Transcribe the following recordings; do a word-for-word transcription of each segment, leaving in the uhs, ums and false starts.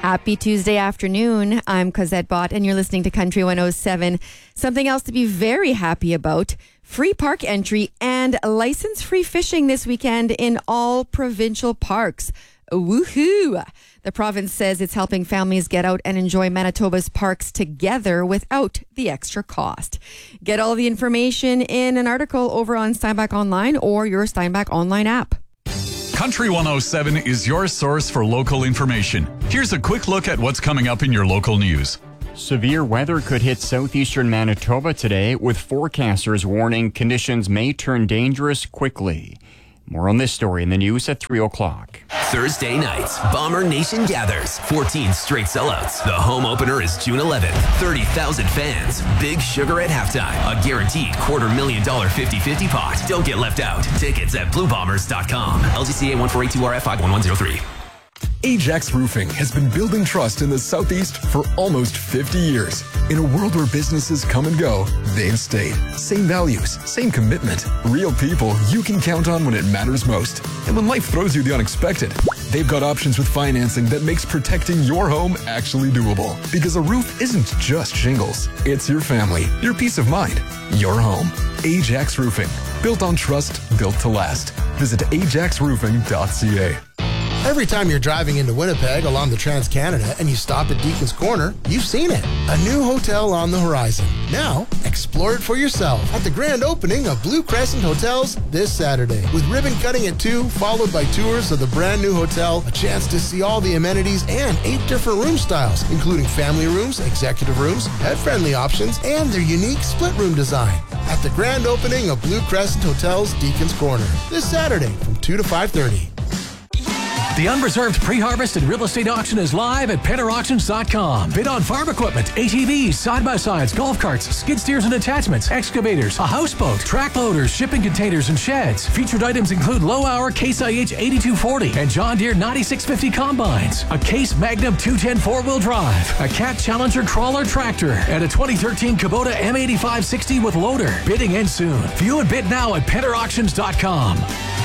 Happy Tuesday afternoon. I'm Cosette Bott, and you're listening to Country one oh seven. Something else to be very happy about: free park entry and license-free fishing this weekend in all provincial parks. Woohoo! The province says it's helping families get out and enjoy Manitoba's parks together without the extra cost. Get all the information in an article over on Steinbach Online or your Steinbach Online app. Country one oh seven is your source for local information. Here's a quick look at what's coming up in your local news. Severe weather could hit southeastern Manitoba today, with forecasters warning conditions may turn dangerous quickly. More on this story in the news at three o'clock. Thursday nights, Bomber Nation gathers. fourteen straight sellouts. The home opener is June eleventh. thirty thousand fans. Big Sugar at halftime. A guaranteed quarter million dollar fifty-fifty pot. Don't get left out. Tickets at blue bombers dot com. L G C A one four eight two R F five one one zero three. Ajax Roofing has been building trust in the Southeast for almost fifty years. In a world where businesses come and go, they've stayed. Same values, same commitment. Real people you can count on when it matters most. And when life throws you the unexpected, they've got options with financing that makes protecting your home actually doable. Because a roof isn't just shingles. It's your family, your peace of mind, your home. Ajax Roofing. Built on trust, built to last. Visit ajax roofing dot c a. Every time you're driving into Winnipeg along the Trans-Canada and you stop at Deacon's Corner, you've seen it. A new hotel on the horizon. Now, explore it for yourself at the grand opening of Blue Crescent Hotels this Saturday. With ribbon cutting at two, followed by tours of the brand new hotel, a chance to see all the amenities and eight different room styles, including family rooms, executive rooms, pet-friendly options, and their unique split room design. At the grand opening of Blue Crescent Hotels Deacon's Corner this Saturday from two to five thirty. The unreserved pre-harvest and real estate auction is live at penner auctions dot com. Bid on farm equipment, A T Vs, side-by-sides, golf carts, skid steers and attachments, excavators, a houseboat, track loaders, shipping containers, and sheds. Featured items include low-hour Case I H eighty-two forty and John Deere ninety-six fifty combines, a Case Magnum two ten four-wheel drive, a Cat Challenger crawler tractor, and a twenty thirteen Kubota M eighty-five sixty with loader. Bidding ends soon. View and bid now at penner auctions dot com.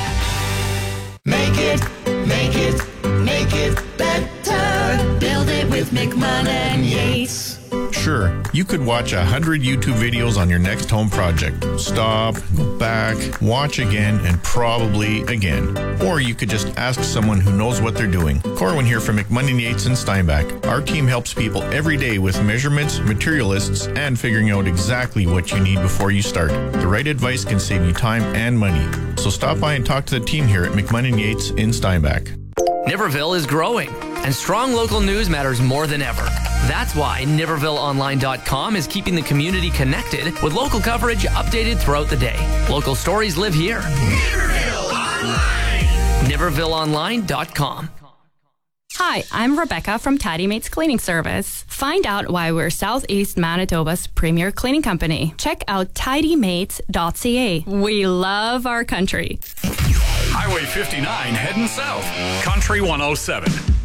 Make it, make it, make it better. Build it with McMahon and Yates. Sure, you could watch a hundred YouTube videos on your next home project. Stop, go back, watch again, and probably again. Or you could just ask someone who knows what they're doing. Corwin here from McMahon and Yates in Steinbach. Our team helps people every day with measurements, material lists, and figuring out exactly what you need before you start. The right advice can save you time and money. So stop by and talk to the team here at McMahon and Yates in Steinbach. Niverville is growing, and strong local news matters more than ever. That's why Niverville Online dot com is keeping the community connected with local coverage updated throughout the day. Local stories live here. Niverville Online! Niverville Online dot com. Hi, I'm Rebecca from Tidy Mates Cleaning Service. Find out why we're Southeast Manitoba's premier cleaning company. Check out tidy mates dot c a. We love our country. Highway fifty-nine heading south. Country one oh seven.